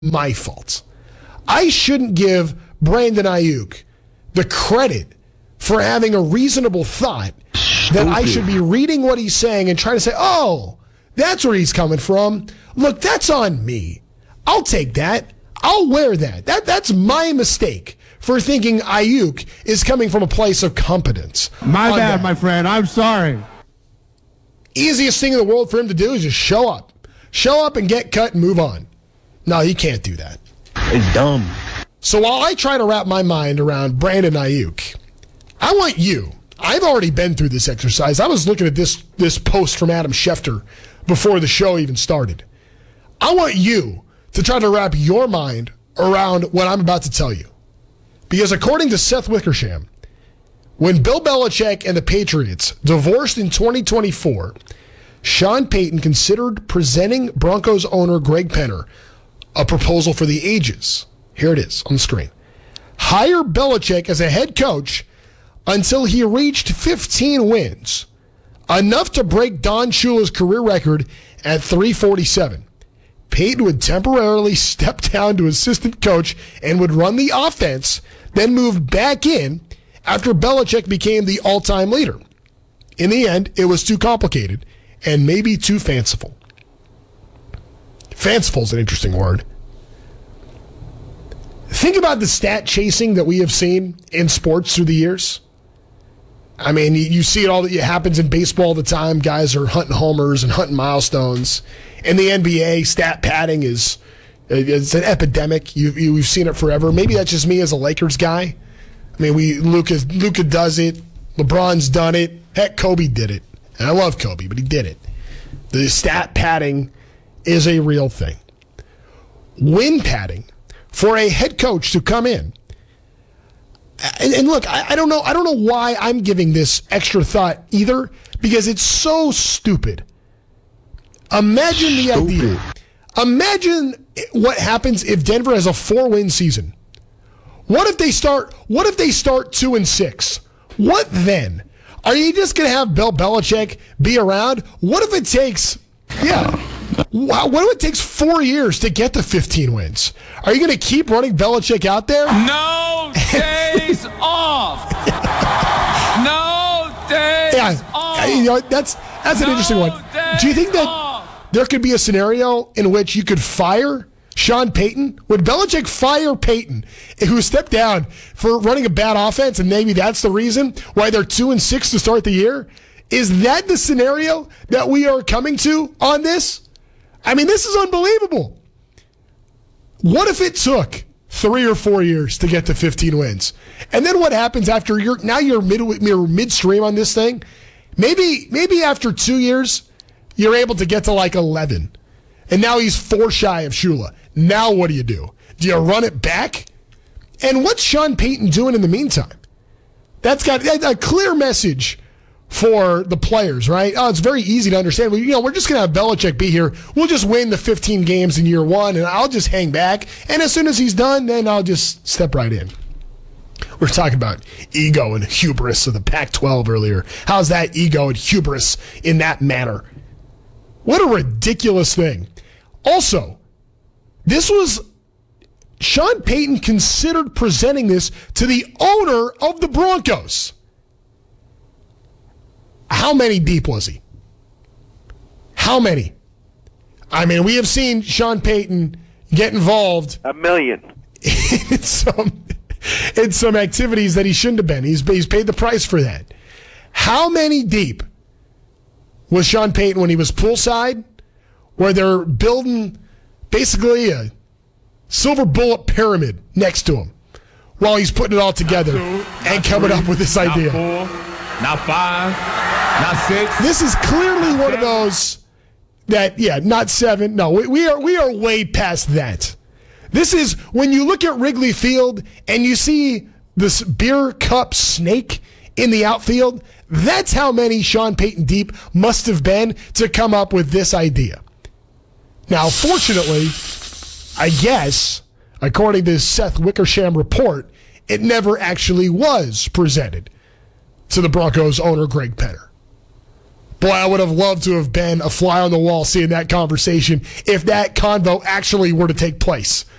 my fault. I shouldn't give Brandon Ayuk the credit for having a reasonable thought that I should be reading what he's saying and trying to say, oh, that's where he's coming from. Look, that's on me. I'll take that. I'll wear that. That's my mistake for thinking Ayuk is coming from a place of competence. My bad, my friend. I'm sorry. Easiest thing in the world for him to do is just show up. Show up and get cut and move on. No, he can't do that. It's dumb. So while I try to wrap my mind around Brandon Ayuk, I want you. I've already been through this exercise. I was looking at this post from Adam Schefter before the show even started. I want you to try to wrap your mind around what I'm about to tell you. Because according to Seth Wickersham, when Bill Belichick and the Patriots divorced in 2024, Sean Payton considered presenting Broncos owner Greg Penner a proposal for the ages. Here it is on the screen. Hire Belichick as a head coach until he reached 15 wins, enough to break Don Shula's career record at 347. Payton would temporarily step down to assistant coach and would run the offense, then move back in after Belichick became the all-time leader. In the end, it was too complicated and maybe too fanciful. Fanciful is an interesting word. Think about the stat chasing that we have seen in sports through the years. I mean, you see it happens in baseball all the time. Guys are hunting homers and hunting milestones. In the NBA, stat padding it's an epidemic. We've seen it forever. Maybe that's just me as a Lakers guy. I mean, Luka does it. LeBron's done it. Heck, Kobe did it. And I love Kobe, but he did it. The stat padding is a real thing. Win padding for a head coach to come in. And look, I don't know why I'm giving this extra thought either, because it's so stupid. Imagine the idea. Imagine what happens if Denver has a 4-win season. What if they start 2-6? What then? Are you just going to have Bill Belichick be around? What if it takes 4 years to get to 15 wins? Are you going to keep running Belichick out there? No days off. No days off. You know, that's an interesting one. Do you think that there could be a scenario in which you could fire Sean Payton? Would Belichick fire Payton, who stepped down for running a bad offense, and maybe that's the reason why they're 2-6 to start the year? Is that the scenario that we are coming to on this? I mean, this is unbelievable. What if it took 3 or 4 years to get to 15 wins? And then what happens after you're midstream on this thing? Maybe after 2 years, you're able to get to like 11. And now he's 4 shy of Shula. Now what do? Do you run it back? And what's Sean Payton doing in the meantime? That's got a clear message for the players, right? Oh, it's very easy to understand. We're just going to have Belichick be here. We'll just win the 15 games in year 1, and I'll just hang back. And as soon as he's done, then I'll just step right in. We're talking about ego and hubris of the Pac-12 earlier. How's that ego and hubris in that manner? What a ridiculous thing. Also, Sean Payton considered presenting this to the owner of the Broncos. How many deep was he? How many? I mean, we have seen Sean Payton get involved. 1 million. in some activities that he shouldn't have been. He's paid the price for that. How many deep was Sean Payton when he was poolside, where they're building basically a silver bullet pyramid next to him while he's putting it all together and coming up with this idea? Not 4, not 5, not 6. This is clearly one of those that, not 7. No, we are way past that. This is when you look at Wrigley Field and you see this beer cup snake in the outfield. That's how many Sean Payton deep must have been to come up with this idea. Now, fortunately, I guess, according to Seth Wickersham report, it never actually was presented to the Broncos owner, Greg Penner. Boy, I would have loved to have been a fly on the wall seeing that conversation if that convo actually were to take place.